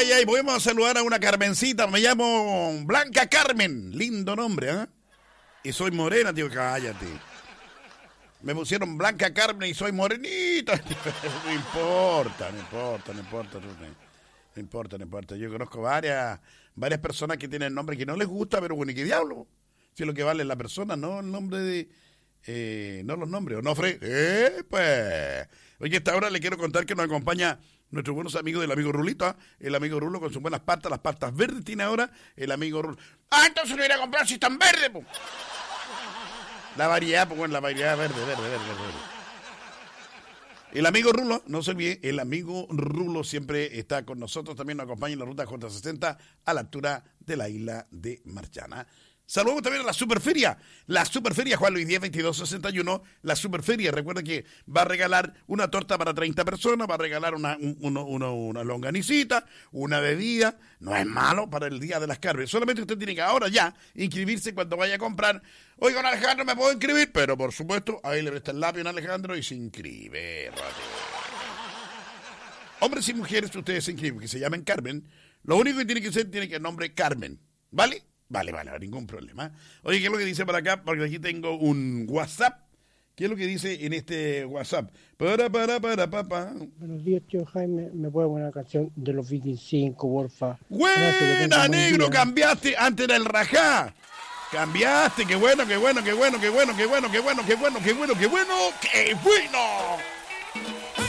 ay. Podemos a saludar a una Carmencita. Me llamo Blanca Carmen. Lindo nombre, ¿ah? Y soy morena, tío. Cállate. Me pusieron Blanca Carmen y soy morenita. No importa. Yo conozco varias personas que tienen nombres que no les gusta, pero bueno, ¿y qué diablo? Si lo que vale es la persona, no el nombre de... no los nombres. Onofre, pues... Oye, a esta hora le quiero contar que nos acompaña nuestros buenos amigos del amigo Rulito, ¿eh? El amigo Rulo con sus buenas pastas, las pastas verdes tiene ahora el amigo Rulo. ¡Ah, entonces no iré a comprar si están verdes, po! La variedad, pues bueno, la variedad verde. El amigo Rulo, no se olvide, el amigo Rulo siempre está con nosotros, también nos acompaña en la ruta J60 a la altura de la isla de Marchana. Saludamos también a la Superferia Juan Luis 10 2261, la Superferia, recuerda que va a regalar una torta para 30 personas, va a regalar una longanicita, una bebida, no es malo para el Día de las Carnes, solamente usted tiene que ahora ya inscribirse cuando vaya a comprar. Oigan, Alejandro, ¿me puedo inscribir? Pero por supuesto, ahí le presta el lápiz a Alejandro y se inscribe. Hombres y mujeres, ustedes se inscriben, que se llamen Carmen, lo único que tiene que ser, tiene que el nombre Carmen, ¿vale? Vale, ningún problema. Oye, ¿qué es lo que dice por acá? Porque aquí tengo un WhatsApp. ¿Qué es lo que dice en este WhatsApp? Papá. Buenos días, tío Jaime. ¿Me puede poner una canción de los Vikings 5, porfa? ¡Buena, negro! Cambiaste antes del rajá. Cambiaste, qué bueno.